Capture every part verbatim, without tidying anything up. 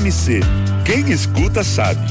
R C. Quem escuta sabe.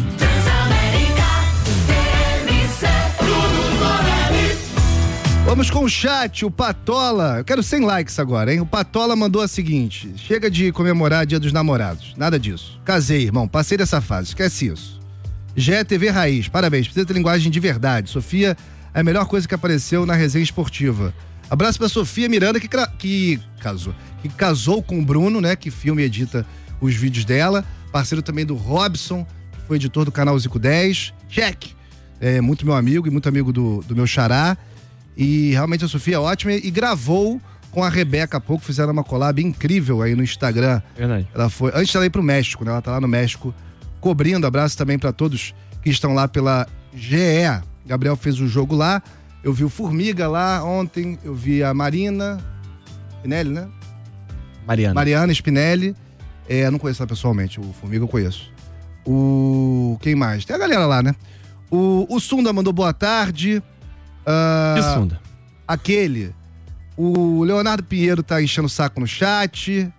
Vamos com o chat, o Patola. Eu quero cem likes agora, hein? O Patola mandou a seguinte: chega de comemorar Dia dos Namorados. Nada disso. Casei, irmão. Passei dessa fase. Esquece isso. G E T V Raiz. Parabéns. Precisa ter linguagem de verdade. Sofia é a melhor coisa que apareceu na resenha esportiva. Abraço pra Sofia Miranda, que, que casou. Que casou com o Bruno, né? Que filma e edita os vídeos dela. Parceiro também do Robson, que foi editor do canal Zico dez. Check. É muito meu amigo e muito amigo do, do meu xará. E realmente a Sofia é ótima e gravou com a Rebeca há pouco, fizeram uma collab incrível aí no Instagram. Verdade. Ela foi, antes dela ir pro México, né? Ela tá lá no México cobrindo. Abraço também pra todos que estão lá pela G E. Gabriel fez o jogo lá. Eu vi o Formiga lá ontem, eu vi a Marina Spinelli, né? Mariana. Mariana Spinelli. É, eu não conheço ela pessoalmente, o Formiga eu conheço. O... Quem mais? Tem a galera lá, né? O, o Sunda mandou boa tarde. Uh, Que Sunda? Aquele. O Leonardo Pinheiro tá enchendo o saco no chat.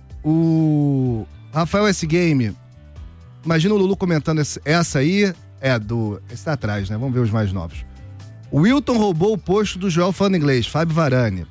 O Rafael S. Game. Imagina o Lulu comentando esse, essa aí. É, do. Esse tá atrás, né? Vamos ver os mais novos. O Wilton roubou o posto do Joel falando inglês. Fábio Varane.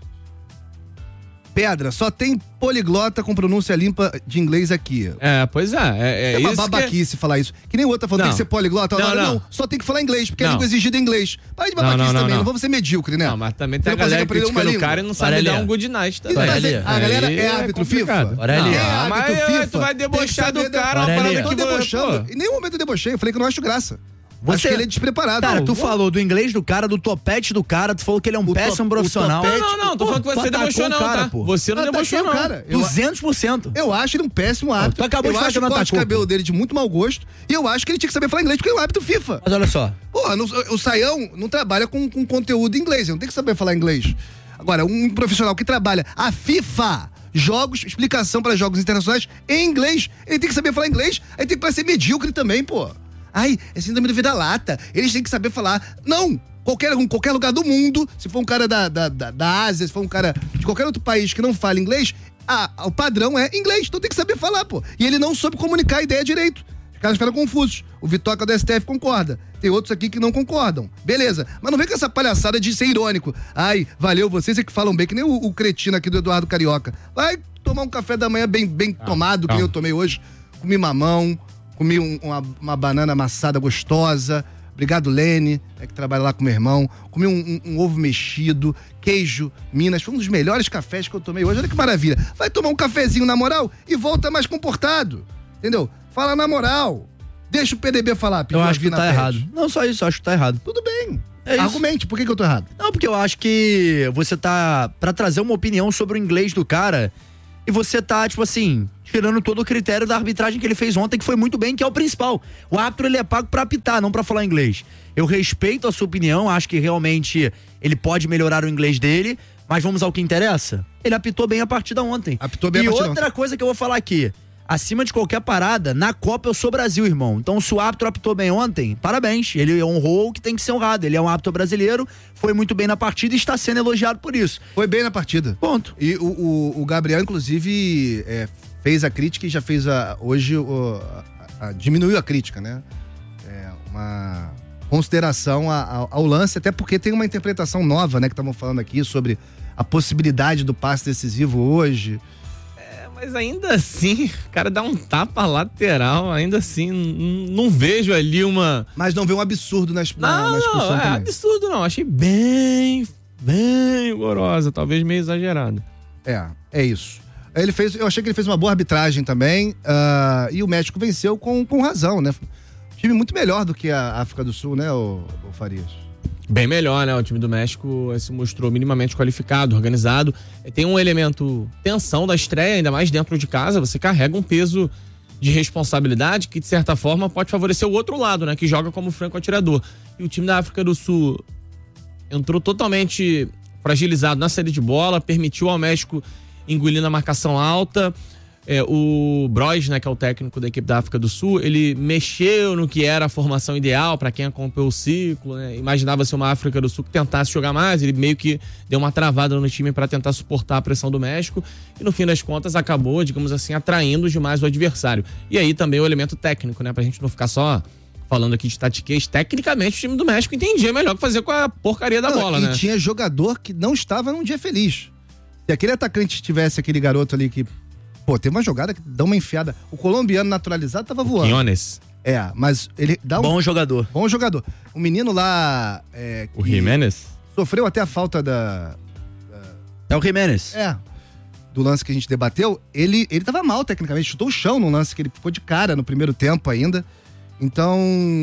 Pedra, só tem poliglota com pronúncia limpa de inglês aqui. É, pois é. É, é, é uma isso babaquice que... falar isso. Que nem o outro tá falando, Não. tem que ser poliglota. Não, Não, não. não, só tem que falar inglês, porque Não. a língua exigida é inglês. Para de babaquice Não, não, não, também, não, não. não vamos ser medíocre, né? Não, mas também tem Você a não consegue galera aprender uma criticando o língua. cara e não sabe Olha dar ali. um good night Mas também. ali. a galera Aí é árbitro complicado. FIFA? Olha ali. É Ah, árbitro mas FIFA. tu vai debochar Tem que saber do cara, de- uma parada Eu tô que você- debochando. pô. Em nenhum momento eu debochei, eu falei que eu não acho graça. Você- Acho que ele é despreparado. Cara, Não, tu vou- falou do inglês do cara, do topete do cara, tu falou que ele é um O péssimo top- o profissional. topete- Não, não, não. Tô Pô, falando que tu você atacou debochou o não, cara, tá? pô. Você não Eu debochou ataquei o não. cara. Eu- duzentos por cento. Eu acho ele um péssimo árbitro. tu acabou de eu falar acho que o não corte de atacou, cabelo pô. dele de muito mau gosto. E eu acho que ele tinha que saber falar inglês, porque ele é um árbitro FIFA. Mas olha só, Porra, não- o Saião não trabalha com, com conteúdo em inglês, ele não tem que saber falar inglês. Agora, um profissional que trabalha a FIFA, jogos, explicação para jogos internacionais em inglês, ele tem que saber falar inglês, aí tem que ser medíocre também, pô. Ai, é síndrome do vira-lata, eles têm que saber falar. Não! Qualquer, um, qualquer lugar do mundo, se for um cara da, da, da, da Ásia, se for um cara de qualquer outro país que não fala inglês, ah, o padrão é inglês, então tem que saber falar, pô. E ele não soube comunicar a ideia direito. Os caras ficaram confusos. O Vitoca do S T F concorda. Tem outros aqui que não concordam. Beleza. Mas não vem com essa palhaçada de ser irônico. Ai, valeu, vocês é que falam bem, que nem o, o cretino aqui do Eduardo Carioca. Vai tomar um café da manhã bem, bem Ah, tomado, que calma. nem eu tomei hoje. Comi mamão, comi um- uma, uma banana amassada gostosa. Obrigado, Lene, né, que trabalha lá com meu irmão. Comi um, um- um ovo mexido, queijo, Minas. Foi um dos melhores cafés que eu tomei hoje. Olha que maravilha. Vai tomar um cafezinho na moral e volta mais comportado. Entendeu? Fala na moral. Deixa o P D B falar. eu acho que Vina tá Pérez. errado. Não só isso, eu acho que tá errado. Tudo bem. É isso. Argumente, por que, que eu tô errado? Não, porque eu acho que você tá pra trazer uma opinião sobre o inglês do cara e você tá, tipo assim, tirando todo o critério da arbitragem que ele fez ontem, que foi muito bem, que é o principal. O árbitro, ele é pago pra apitar, não pra falar inglês. Eu respeito a sua opinião, acho que realmente ele pode melhorar o inglês dele, mas vamos ao que interessa. Ele apitou bem a partida ontem. Apitou bem e a partida outra coisa que eu vou falar aqui, acima de qualquer parada, na Copa eu sou Brasil, irmão. Então, se o árbitro apitou bem ontem, parabéns. Ele honrou o que tem que ser honrado. Ele é um árbitro brasileiro, foi muito bem na partida e está sendo elogiado por isso. Foi bem na partida. Ponto. E o, o, o Gabriel, inclusive, é, fez a crítica e já fez a. Hoje o, a- a- diminuiu a crítica, né? É, uma consideração a- a- ao lance, até porque tem uma interpretação nova, né? Que estavam falando aqui sobre a possibilidade do passe decisivo hoje. Mas ainda assim, o cara dá um tapa lateral, ainda assim, n- não vejo ali uma... Mas não vê um absurdo na, na, Não, na expulsão não, é também. absurdo não, achei bem, bem horrorosa, talvez meio exagerada. É, é isso. Ele fez, eu achei que ele fez uma boa arbitragem também, ah, e o México venceu com, com razão, né? Time muito melhor do que a África do Sul, né, o, o Farias? Bem melhor, né? O time do México se mostrou minimamente qualificado, organizado. Tem um elemento tensão da estreia, ainda mais dentro de casa. Você carrega um peso de responsabilidade que, de certa forma, pode favorecer o outro lado, né? Que joga como franco atirador. E o time da África do Sul entrou totalmente fragilizado na saída de bola, permitiu ao México engolir na marcação alta. É, o Broz, né, que é o técnico da equipe da África do Sul, ele mexeu no que era a formação ideal para quem acompanhou o ciclo, né? Imaginava ser uma África do Sul que tentasse jogar mais, ele meio que deu uma travada no time para tentar suportar a pressão do México e no fim das contas acabou, digamos assim, atraindo demais o adversário. E aí também o elemento técnico, né, pra gente não ficar só falando aqui de tatiquez, tecnicamente o time do México entendia melhor o que fazer com a porcaria da não, bola, e né? E tinha jogador que não estava num dia feliz. Se aquele atacante tivesse aquele garoto ali que pô, teve uma jogada que dá uma enfiada. O colombiano naturalizado tava voando. Quinones. É, mas ele dá um... Bom jogador. Bom jogador. O menino lá... É, o Jiménez? Sofreu até a falta da... da... É o Jiménez. É. Do lance que a gente debateu. Ele, ele tava mal tecnicamente. Chutou o chão no lance que ele ficou de cara no primeiro tempo ainda. Então...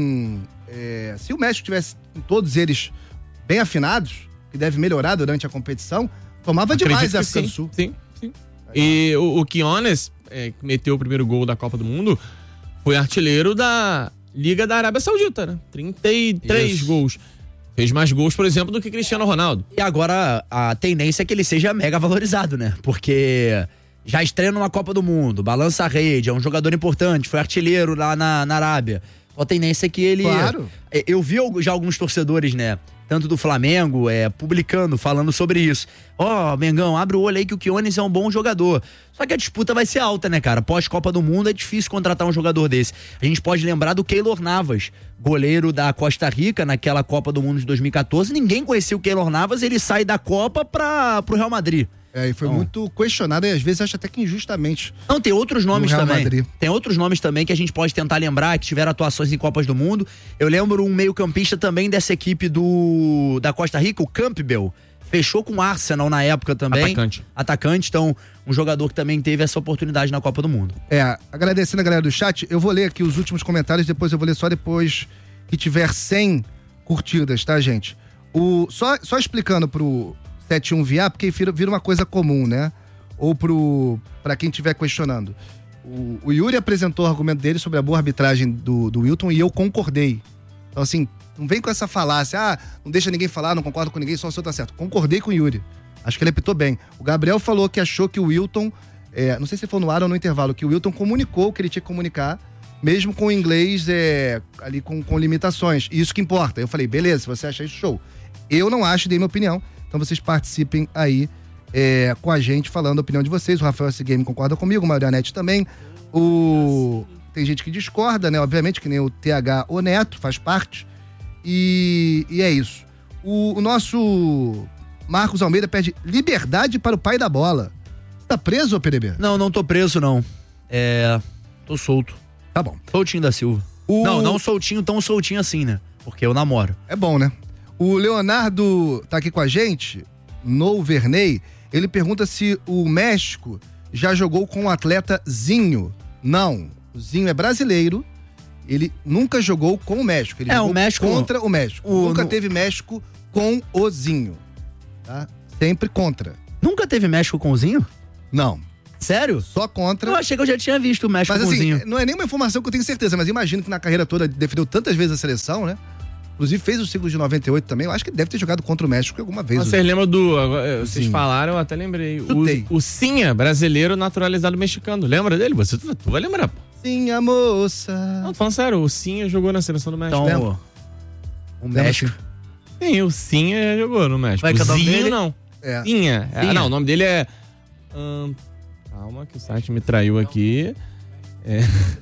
É, se o México tivesse todos eles bem afinados, que deve melhorar durante a competição, tomava Acredito demais a que África sim, do Sul. Sim, sim. E o, o Quinones, é, que meteu o primeiro gol da Copa do Mundo, foi artilheiro da Liga da Arábia Saudita, né? trinta e três Isso. gols. Fez mais gols, por exemplo, do que Cristiano Ronaldo. E agora a tendência é que ele seja mega valorizado, né? Porque já estreia numa Copa do Mundo, balança a rede, é um jogador importante, foi artilheiro lá na, na Arábia. A tendência é que ele... Claro. Eu vi já alguns torcedores, né? Tanto do Flamengo, é, publicando, falando sobre isso. Ó, oh, Mengão, abre o olho aí que o Quinones é um bom jogador. Só que a disputa vai ser alta, né, cara? Pós-Copa do Mundo é difícil contratar um jogador desse. A gente pode lembrar do Keylor Navas, goleiro da Costa Rica, naquela Copa do Mundo de dois mil e catorze. Ninguém conhecia o Keylor Navas, ele sai da Copa para pro Real Madrid. É, e foi Então, muito questionado e às vezes acho até que injustamente. Não, tem outros nomes Real também. Madrid. Tem outros nomes também que a gente pode tentar lembrar, que tiveram atuações em Copas do Mundo. Eu lembro um meio-campista também dessa equipe do da Costa Rica, o Campbell. Fechou com o Arsenal na época também. Atacante. Atacante, então, um jogador que também teve essa oportunidade na Copa do Mundo. É, agradecendo a galera do chat, eu vou ler aqui os últimos comentários, depois eu vou ler só depois que tiver cem curtidas, tá, gente? O, só, só explicando pro sete um V A, porque vira, vira uma coisa comum, né? Ou pro pra quem estiver questionando. O, o Yuri apresentou o argumento dele sobre a boa arbitragem do, do Wilton e eu concordei. Então, assim, não vem com essa falácia, ah, não deixa ninguém falar, não concordo com ninguém, só o seu tá certo. Concordei com o Yuri. Acho que ele apitou bem. O Gabriel falou que achou que o Wilton, é, não sei se foi no ar ou no intervalo, que o Wilton comunicou o que ele tinha que comunicar, mesmo com o inglês é, ali com, com limitações. E isso que importa. Eu falei, beleza, se você acha isso, show. Eu não acho, dei minha opinião. Então vocês participem aí é, com a gente, falando a opinião de vocês. O Rafael S. Game concorda comigo, o Marionete também. O... Tem gente que discorda, né? Obviamente, que nem o T H ou Neto, faz parte. E, e é isso. O, o nosso Marcos Almeida pede liberdade para o pai da bola. Você tá preso, ô P D B? Não, não tô preso, não. É... Tô solto. Tá bom. Soltinho da Silva. O... Não, não soltinho, tão soltinho assim, né? Porque eu namoro. É bom, né? O Leonardo tá aqui com a gente, no Verney. Ele pergunta se o México já jogou com o atleta Zinho. Não. O Zinho é brasileiro. Ele nunca jogou com o México. Ele É, jogou o México- contra o México. o- nunca no- teve México com o Zinho. Tá? Sempre contra. Nunca teve México com o Zinho? Não. Sério? Só contra. Eu achei que eu já tinha visto o México Mas com o assim, Zinho. não é nenhuma informação que eu tenho certeza, mas imagino que na carreira toda defendeu tantas vezes a seleção, né? Inclusive fez o ciclo de noventa e oito também. Eu acho que ele deve ter jogado contra o México alguma vez. Vocês lembram do... agora, Vocês Sim. falaram, eu até lembrei. Chutei. O, o Sinha, brasileiro naturalizado mexicano. Lembra dele? Você tu, tu vai lembrar, pô. Sim, a moça. Não, tô falando sério. O Sinha jogou na seleção do México. Então, Lembra? o México. Sim, o Sinha jogou no México. Vai que é o o nome Zinho, dele? não. É. Sinha. É, Sinha. não, o nome dele é... Hum, calma, que o site me traiu aqui. É...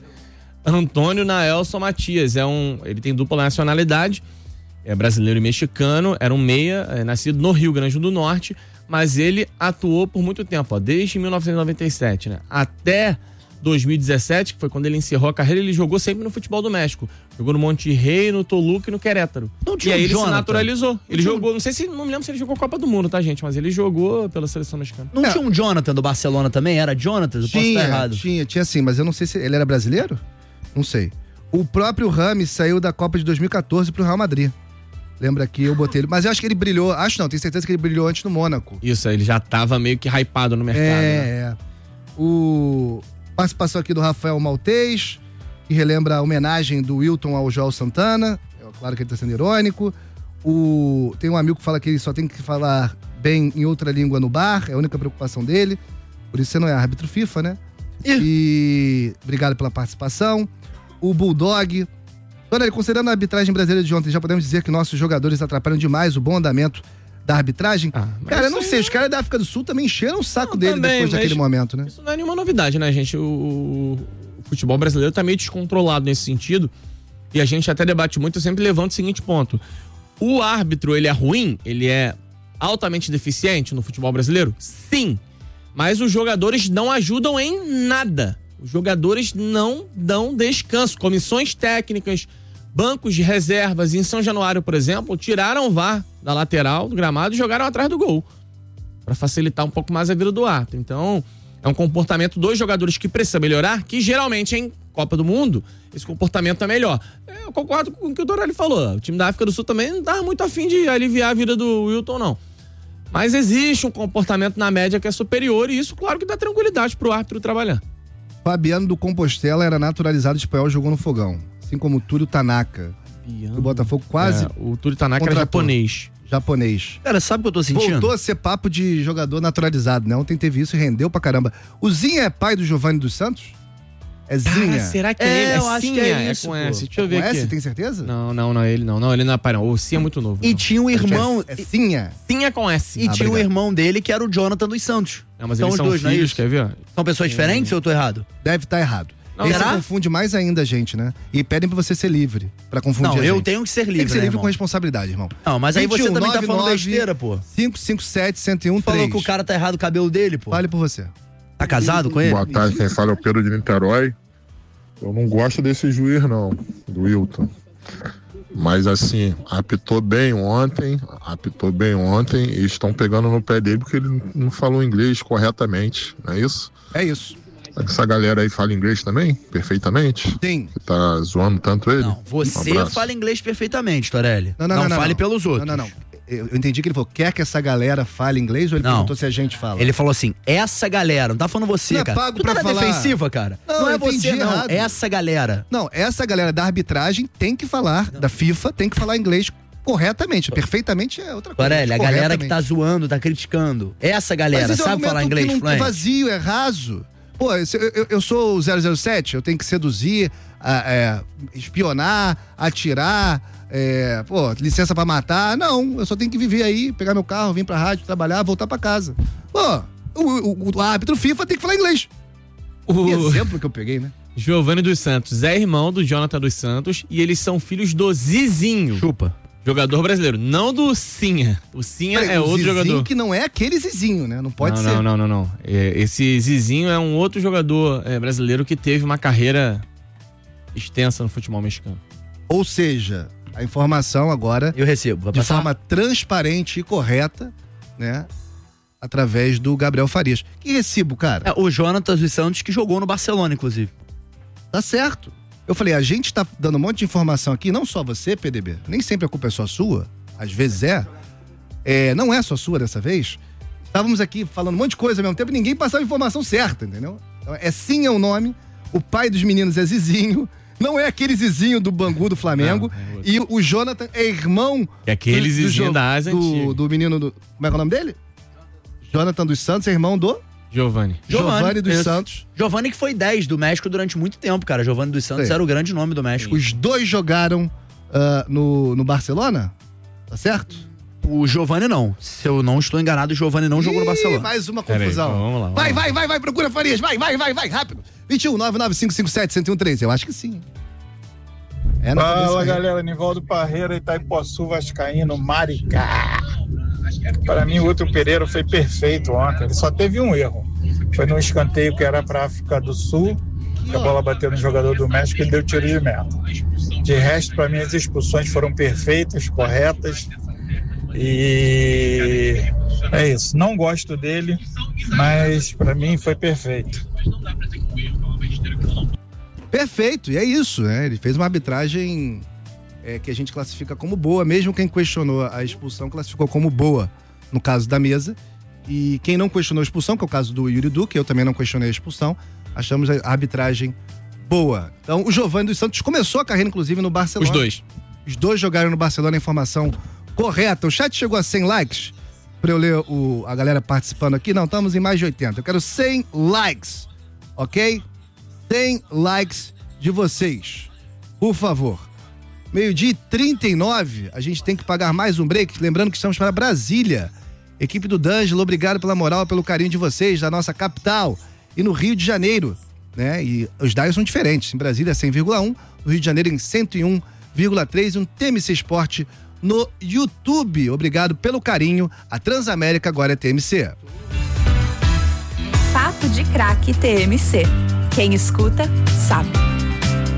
Antônio Naelson Matias. É um, ele tem dupla nacionalidade. É brasileiro e mexicano. Era um meia, é, nascido no Rio Grande do Norte. Mas ele atuou por muito tempo, ó, desde mil novecentos e noventa e sete, né? Até dois mil e dezessete, que foi quando ele encerrou a carreira, ele jogou sempre no futebol do México. Jogou no Monterrey, no Toluca e no Querétaro. Não E tinha aí o ele Jonathan? se naturalizou. Ele tinha um- jogou, não sei se, não me lembro se ele jogou Copa do Mundo, tá, gente? Mas ele jogou pela seleção mexicana. Não É. tinha um Jonathan do Barcelona também? Era Jonathan? Eu posso estar Tinha, errado. tinha, tinha sim, mas eu não sei se ele era brasileiro? Não sei. O próprio Rames saiu da Copa de dois mil e catorze pro Real Madrid. Lembra que eu botei ele. Mas eu acho que ele brilhou. Acho não, tenho certeza que ele brilhou antes no Mônaco. Isso, ele já tava meio que hypado no mercado, né? É, é. O participação aqui do Rafael Maltês, que relembra a homenagem do Wilton ao Joel Santana. É claro que ele tá sendo irônico. O... Tem um amigo que fala que ele só tem que falar bem em outra língua no bar, é a única preocupação dele. Por isso você não é árbitro FIFA, né? E obrigado pela participação. O Bulldog. Olha, considerando a arbitragem brasileira de ontem, já podemos dizer que nossos jogadores atrapalham demais o bom andamento da arbitragem? Ah, cara, eu não sei, os caras da África do Sul também encheram o saco não, dele também, depois daquele momento, né? Isso não é nenhuma novidade, né, gente? O, o futebol brasileiro tá meio descontrolado nesse sentido. E a gente até debate muito, eu sempre levanto o seguinte ponto. O árbitro, ele é ruim? Ele é altamente deficiente no futebol brasileiro? Sim. Mas os jogadores não ajudam em nada. Os jogadores não dão descanso. Comissões técnicas, bancos de reservas. Em São Januário, por exemplo, tiraram o V A R da lateral do gramado e jogaram atrás do gol. Para facilitar um pouco mais a vida do árbitro. Então, é um comportamento dos jogadores que precisa melhorar, que geralmente em Copa do Mundo, esse comportamento é melhor. Eu concordo com o que o Dorelli falou. O time da África do Sul também não tá muito afim de aliviar a vida do Wilton, não. Mas existe um comportamento na média que é superior e isso, claro, que dá tranquilidade pro árbitro trabalhar. Fabiano do Compostela era naturalizado espanhol, jogou no Fogão. Assim como o Túlio Tanaka. Fabiano. O Botafogo quase... É, o Túlio Tanaka contratou. Era japonês. Japonês. Cara, sabe o que eu tô sentindo? Voltou a ser papo de jogador naturalizado, né? Ontem teve isso e rendeu pra caramba. O Zinha é pai do Giovanni dos Santos? É Zinha? Ah, será que é, é ele? É eu acho Zinha, que é isso, é com pô. S. Deixa eu ver com aqui. S, tem certeza? Não, não, não é ele não. Não, ele não é pai não. O Zinha é muito novo. E não. tinha um irmão... É, é Zinha? Zinha com S. E ah, tinha obrigado. um irmão dele que era o Jonathan dos Santos. Não, mas são eles os são dois, filhos, não é isso? quer ver? São pessoas diferentes ou eu tô errado? Deve estar errado. Não, Esse será? confunde mais ainda a gente, né? E pedem pra você ser livre, pra confundir Não, a gente. eu tenho que ser livre, Tem que ser né, livre irmão? com responsabilidade, irmão. Não, mas aí você também tá falando besteira, pô. cinco cinco sete, um zero um três. Falou que o cara tá errado o cabelo dele, pô. Fale por você. Tá casado com ele? Boa tarde, quem fala é o Pedro de Niterói. Eu não gosto desse juiz, não, do Wilton. Mas, assim, apitou bem ontem, apitou bem ontem e estão pegando no pé dele porque ele não falou inglês corretamente, não é isso? É isso. Essa galera aí fala inglês também? Perfeitamente? Sim. Você tá zoando tanto ele? Não, você Um fala inglês perfeitamente, Torelli. Não, não, não. Não, não fale não. pelos outros. Não, não, não. Eu entendi que ele falou, quer que essa galera fale inglês ou ele Não. perguntou se a gente fala? Ele falou assim, essa galera, não tá falando você, Não é cara. pago Tu tá pra na falar. defensiva, cara. Não, Não, é eu entendi você, não. errado. Essa galera. Não, essa galera da arbitragem tem que falar, da FIFA, tem que falar inglês corretamente. Perfeitamente é outra coisa. Torelli, a galera que tá Corretamente. zoando, tá criticando. Essa galera, Mas esse é um sabe falar argumento inglês que não é fluente? vazio, é raso. Pô, eu, eu, eu sou o zero zero sete, eu tenho que seduzir, a, é, espionar, atirar, é, pô, licença pra matar. Não, eu só tenho que viver aí, pegar meu carro, vir pra rádio, trabalhar, voltar pra casa. Pô, o, o, o árbitro FIFA tem que falar inglês. O Que exemplo que eu peguei, né? Giovanni dos Santos é irmão do Jonathan dos Santos e eles são filhos do Zizinho. Chupa. Jogador brasileiro, não do Sinha. O Sinha Peraí, é o outro Zizinho jogador. que não é aquele Zizinho, né? Não pode não, ser. Não, não, não, não. É, esse Zizinho é um outro jogador é, brasileiro que teve uma carreira extensa no futebol mexicano. Ou seja, a informação agora, Eu recebo. Vai de passar? forma transparente e correta, né? Através do Gabriel Farias. Que recibo, cara? É, o Jonathan dos Santos que jogou no Barcelona, inclusive. Tá certo. Eu falei, a gente tá dando um monte de informação aqui, não só você, P D B, nem sempre a culpa é só sua, às vezes é, é não é só sua dessa vez. Estávamos aqui falando um monte de coisa ao mesmo tempo e ninguém passava a informação certa, entendeu? Então, é Sim é o nome, o pai dos meninos é Zizinho, não é aquele Zizinho do Bangu do Flamengo, Não, é e o Jonathan é irmão É aquele do, do, Zizinho jo- da asa do, antiga. do menino do... Como é que é o nome dele? Jonathan dos Santos, é irmão do Giovanni. Giovanni dos isso. Santos. Giovanni que foi dez do México durante muito tempo, cara. Giovanni dos Santos Sim. era o grande nome do México. Os dois jogaram ah, no, no Barcelona? Tá certo? O Giovanni não. Se eu não estou enganado, o Giovanni não jogou no Ih, Barcelona. mais uma Pera aí, confusão. vamos lá, vamos vai, lá. vai, vai, vai, procura Farias, vai, vai, vai, vai, rápido. vinte e um, nove nove cinco cinco sete, um zero um três. Eu acho que sim. É na cabeça Fala, aí. galera. Nivaldo Parreira, Itaipuaçu, Vascaíno, Maricá. Para mim, o outro Pereira foi perfeito ontem. Ele só teve um erro. Foi num escanteio que era para a África do Sul, que a bola bateu no jogador do México e ele deu tiro de meta. De resto, para mim, as expulsões foram perfeitas, corretas. E é isso. Não gosto dele, mas para mim foi perfeito. Perfeito, e é isso, né? Ele fez uma arbitragem é, que a gente classifica como boa, mesmo quem questionou a expulsão classificou como boa, no caso da mesa. E quem não questionou a expulsão, que é o caso do Yuri Duque, eu também não questionei a expulsão, achamos a arbitragem boa. Então, o Giovanni dos Santos começou a carreira, inclusive, no Barcelona. Os dois. Os dois jogaram no Barcelona, a informação correta. O chat chegou a cem likes, pra eu ler o, a galera participando aqui. Não, estamos em mais de oitenta. Eu quero cem likes ok? cem likes de vocês, por favor. Meio-dia e trinta e nove, a gente tem que pagar mais um break, lembrando que estamos para Brasília. Equipe do D'Angelo, obrigado pela moral, pelo carinho de vocês, da nossa capital. E no Rio de Janeiro, né? E os dials são diferentes. Em Brasília é cem vírgula um, no Rio de Janeiro em cento e um vírgula três, e um T M C Esporte no YouTube. Obrigado pelo carinho. A Transamérica agora é T M C. Papo de Craque T M C. Quem escuta, sabe.